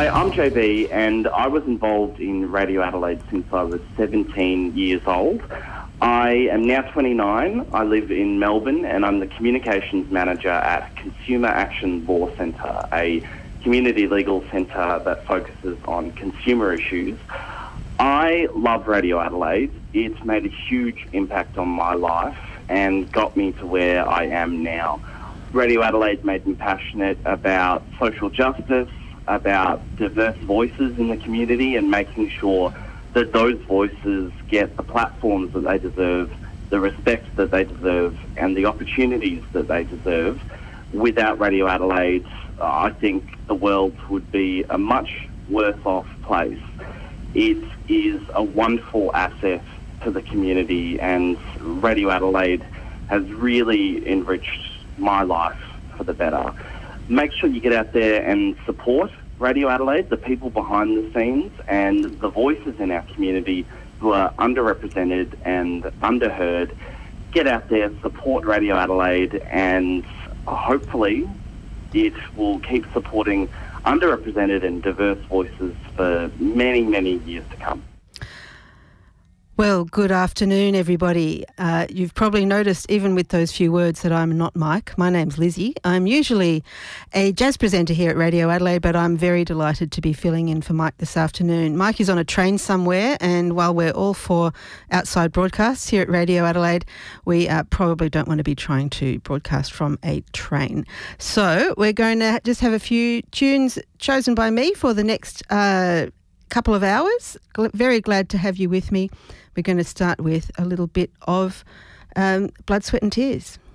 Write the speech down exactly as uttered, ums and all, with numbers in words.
Hi, I'm J B, and I was involved in Radio Adelaide since I was seventeen years old. I am now twenty-nine. I live in Melbourne, and I'm the Communications Manager at Consumer Action Law Centre, a community legal centre that focuses on consumer issues. I love Radio Adelaide. It's made a huge impact on my life and got me to where I am now. Radio Adelaide made me passionate about social justice, about diverse voices in the community, and making sure that those voices get the platforms that they deserve, the respect that they deserve, and the opportunities that they deserve. Without Radio Adelaide, I think the world would be a much worse off place. It is a wonderful asset to the community, and Radio Adelaide has really enriched my life for the better. Make sure you get out there and support Radio Adelaide, the people behind the scenes and the voices in our community who are underrepresented and underheard. Get out there, support Radio Adelaide, and hopefully it will keep supporting underrepresented and diverse voices for many, many years to come. Well, good afternoon, everybody. Uh, you've probably noticed, even with those few words, that I'm not Mike. My name's Lizzie. I'm usually a jazz presenter here at Radio Adelaide, but I'm very delighted to be filling in for Mike this afternoon. Mike is on a train somewhere, and while we're all for outside broadcasts here at Radio Adelaide, we uh, probably don't want to be trying to broadcast from a train. So we're going to just have a few tunes chosen by me for the next uh, couple of hours. Very glad to have you with me. We're going to start with a little bit of um, Blood, Sweat and Tears.